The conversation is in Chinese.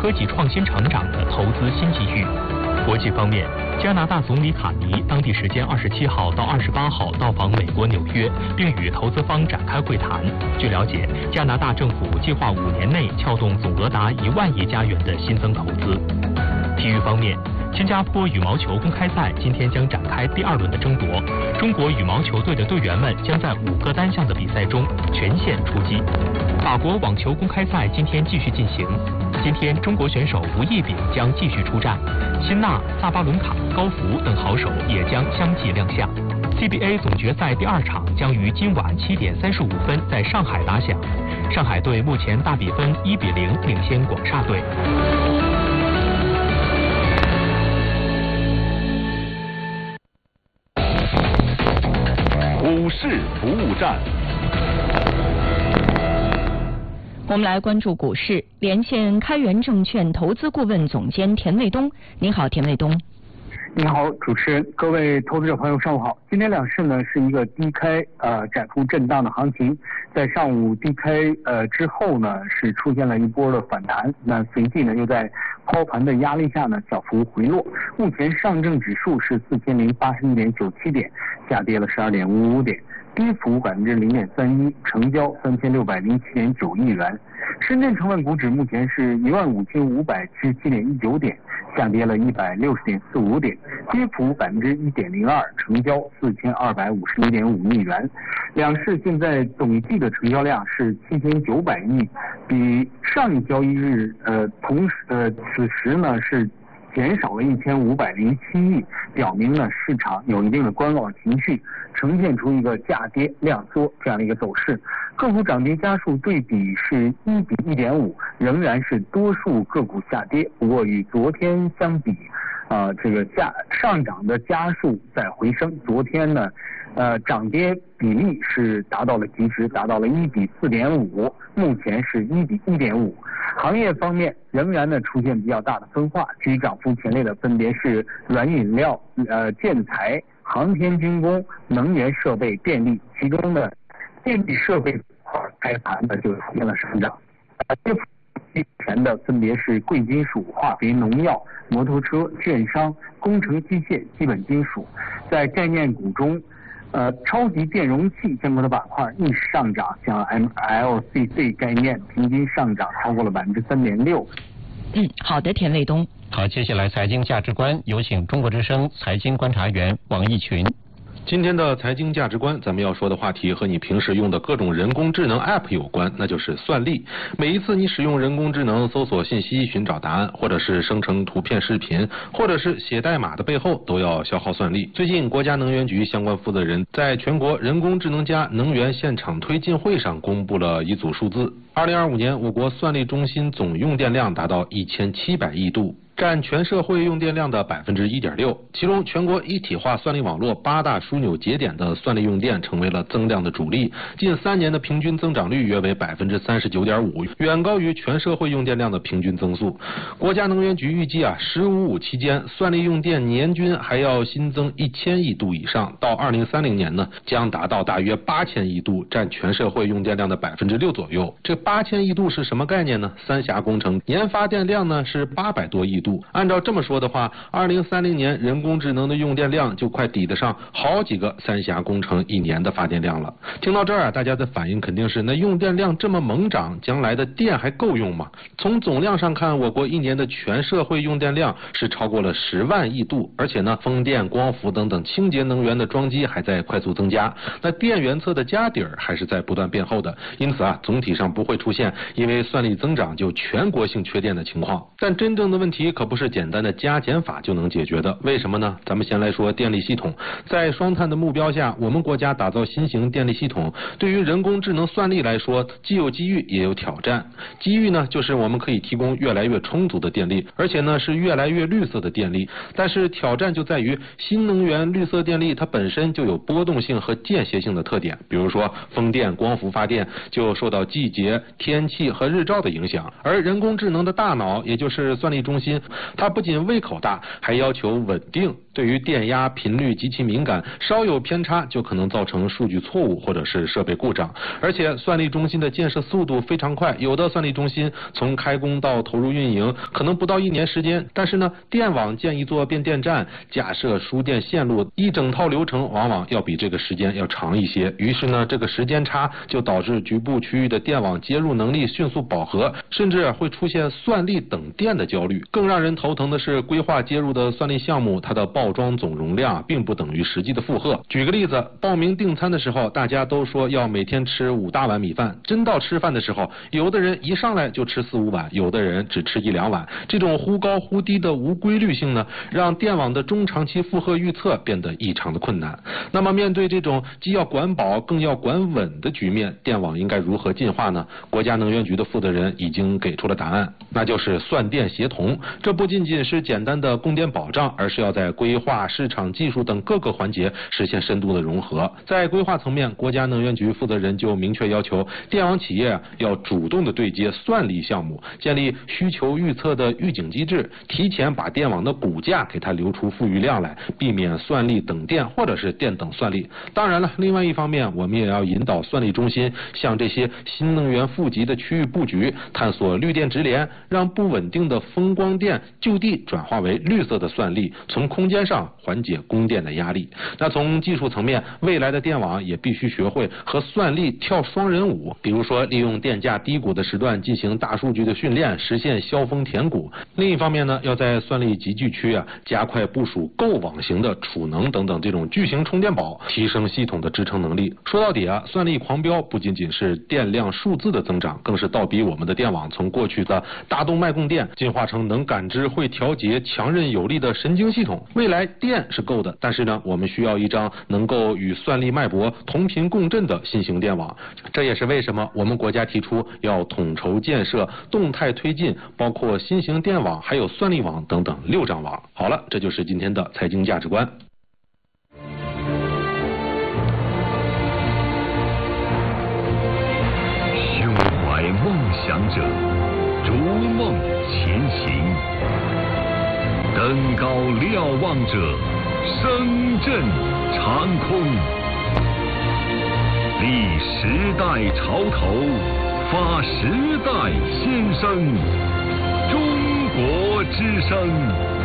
科技创新成长的投资新机遇。国际方面，加拿大总理卡尼当地时间27号到28号到访美国纽约，并与投资方展开会谈。据了解，加拿大政府计划5年内撬动总额达1万亿加元的新增投资。体育方面，新加坡羽毛球公开赛今天将展开第2轮的争夺，中国羽毛球队的队员们将在5个单项的比赛中全线出击。法国网球公开赛今天继续进行，今天中国选手吴亦丙将继续出战，辛纳、萨巴伦卡、高福等好手也将相继亮相。CBA 总决赛第2场将于今晚7点35分在上海打响，上海队目前大比分1比0领先广厦队。 股市服务站， 我们来关注股市，连线开源证券投资顾问总监田卫东。您好，田卫东。 你好，主持人，各位投资者朋友，上午好。今天两市呢是一个低开窄幅震荡的行情，在上午低开之后呢是出现了一波的反弹，那随即呢又在抛盘的压力下呢小幅回落。目前上证指数是4081.97点，下跌了12.55点，跌幅0.31%，成交3607.9亿元。深圳成分股指目前是15577.19点，下跌了160.45点，跌幅1.02%，成交4251.5亿元。两市现在总计的成交量是7900亿，比上一交易日此时呢是减少了1507亿，表明呢市场有一定的观望情绪，呈现出一个价跌量缩这样的一个走势。个股涨跌家数对比是1比1.5，仍然是多数个股下跌，不过与昨天相比，这个上涨的家数在回升。昨天呢，涨跌比例是达到了极值，达到了1比4.5，目前是1比1.5。行业方面仍然呢出现比较大的分化，居涨幅前列的分别是软饮料、建材、航天军工、能源设备、电力，其中的电力设备开盘呢就出现了上涨，跌幅前的分别是贵金属、化肥、农药、摩托车、券商、工程机械、基本金属。在概念股中，超级电容器相关的板块逆势上涨，像 LCC 概念平均上涨超过了3.6%。 好的，田卫东。 好，接下来财经价值观，有请中国之声财经观察员王毅群。 今天的财经价值观，咱们要说的话题和你平时用的各种人工智能 App 有关，那就是算力。每一次你使用人工智能搜索信息、寻找答案，或者是生成图片、视频，或者是写代码的背后，都要消耗算力。最近，国家能源局相关负责人在全国人工智能加能源现场推进会上公布了一组数字。2025年，我国算力中心总用电量达到1700亿度。占全社会用电量的1.6%，其中全国一体化算力网络8大枢纽节点的算力用电成为了增量的主力，近3年的平均增长率约为39.5%，远高于全社会用电量的平均增速。国家能源局预计“15+5”期间算力用电年均还要新增1000亿度以上，到2030年呢将达到大约8000亿度，占全社会用电量的6%左右。这8000亿度是什么概念呢？三峡工程年发电量呢是800多亿度。按照这么说的话，2030年人工智能的用电量就快抵得上好几个三峡工程1年的发电量了。听到这儿大家的反应肯定是，那用电量这么猛涨，将来的电还够用吗？从总量上看，我国1年的全社会用电量是超过了10万亿度，而且呢，风电、光伏等等清洁能源的装机还在快速增加，那电源侧的家底儿还是在不断变厚的，因此总体上不会出现因为算力增长就全国性缺电的情况。但真正的问题可不是简单的加减法就能解决的，为什么呢？咱们先来说电力系统。在双碳的目标下，我们国家打造新型电力系统，对于人工智能算力来说，既有机遇也有挑战。机遇呢，就是我们可以提供越来越充足的电力，而且呢是越来越绿色的电力。但是挑战就在于新能源绿色电力它本身就有波动性和间歇性的特点，比如说风电、光伏发电就受到季节、天气和日照的影响，而人工智能的大脑，也就是算力中心， 它不仅胃口大，还要求稳定，对于电压、频率极其敏感，稍有偏差就可能造成数据错误或者是设备故障。而且算力中心的建设速度非常快，有的算力中心从开工到投入运营可能不到1年时间，但是呢，电网建一座变电站、架设输电线路，一整套流程往往要比这个时间要长一些。于是呢，这个时间差就导致局部区域的电网接入能力迅速饱和，甚至会出现算力等电的焦虑。更让人头疼的是，规划接入的算力项目，它的报装总容量并不等于实际的负荷。举个例子，报名订餐的时候，大家都说要每天吃5大碗米饭，真到吃饭的时候，有的人一上来就吃4、5碗，有的人只吃1、2碗。这种忽高忽低的无规律性呢，让电网的中长期负荷预测变得异常的困难。那么面对这种既要管饱更要管稳的局面，电网应该如何进化呢？国家能源局的负责人已经给出了答案，那就是算电协同。这不仅仅是简单的供电保障，而是要在规划、市场、技术等各个环节实现深度的融合。在规划层面，国家能源局负责人就明确要求电网企业要主动的对接算力项目，建立需求预测的预警机制，提前把电网的骨架给它留出富余量来，避免算力等电或者是电等算力。当然了，另外一方面，我们也要引导算力中心向这些新能源富集的区域布局，探索绿电直连，让不稳定的风光电就地转化为绿色的算力，从空间上缓解供电的压力。那从技术层面，未来的电网也必须学会和算力跳双人舞，比如说利用电价低谷的时段进行大数据的训练，实现削峰填谷。另一方面呢，要在算力集聚区加快部署构网型的储能等等这种巨型充电宝，提升系统的支撑能力。说到底算力狂飙不仅仅是电量数字的增长，更是倒逼我们的电网从过去的大动脉供电进化成能感知、会调节、强韧有力的神经系统。未来电是够的，但是呢，我们需要一张能够与算力脉搏同频共振的新型电网。这也是为什么我们国家提出要统筹建设、动态推进，包括新型电网还有算力网等等6张网。好了，这就是今天的财经价值观。 胸怀梦想者，逐梦前行；登高瞭望者，声震长空。立时代潮头，发时代先声。中国之声。